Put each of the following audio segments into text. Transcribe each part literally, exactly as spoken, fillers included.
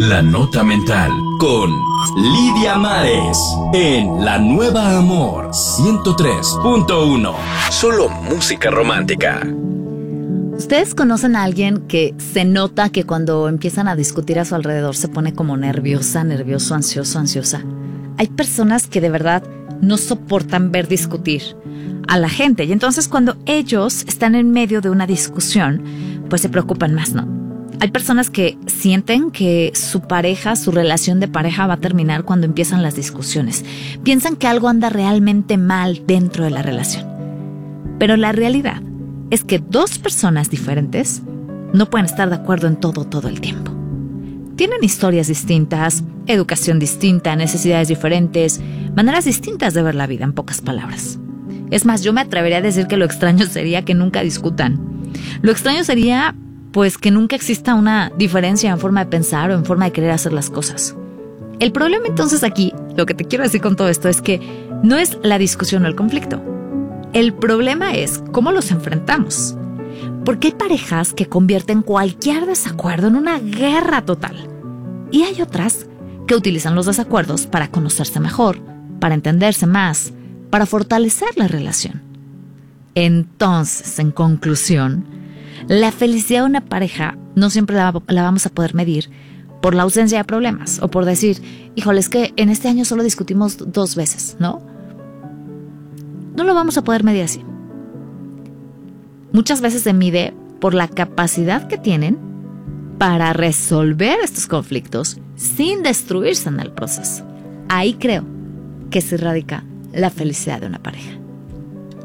La Nota Mental con Lidia Mares en La Nueva Amor ciento tres punto uno. Solo música romántica. ¿Ustedes conocen a alguien que se nota que cuando empiezan a discutir a su alrededor se pone como nerviosa, nervioso, ansioso, ansiosa? Hay personas que de verdad no soportan ver discutir a la gente y entonces cuando ellos están en medio de una discusión, pues se preocupan más, ¿no? Hay personas que sienten que su pareja, su relación de pareja va a terminar cuando empiezan las discusiones. Piensan que algo anda realmente mal dentro de la relación. Pero la realidad es que dos personas diferentes no pueden estar de acuerdo en todo, todo el tiempo. Tienen historias distintas, educación distinta, necesidades diferentes, maneras distintas de ver la vida, en pocas palabras. Es más, yo me atrevería a decir que lo extraño sería que nunca discutan. Lo extraño sería, pues, que nunca exista una diferencia en forma de pensar o en forma de querer hacer las cosas. El problema entonces aquí, lo que te quiero decir con todo esto es que no es la discusión o el conflicto. El problema es cómo los enfrentamos. Porque hay parejas que convierten cualquier desacuerdo en una guerra total. Y hay otras que utilizan los desacuerdos para conocerse mejor, para entenderse más, para fortalecer la relación. Entonces, en conclusión, la felicidad de una pareja no siempre la, la vamos a poder medir por la ausencia de problemas o por decir, híjole, es que en este año solo discutimos dos veces, ¿no? No lo vamos a poder medir así. Muchas veces se mide por la capacidad que tienen para resolver estos conflictos sin destruirse en el proceso. Ahí creo que se radica la felicidad de una pareja.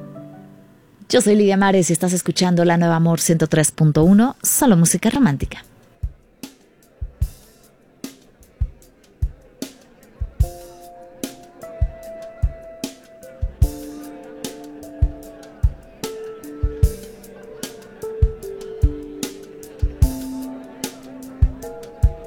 Yo soy Lidia Mares y estás escuchando La Nueva Amor ciento tres punto uno, solo música romántica.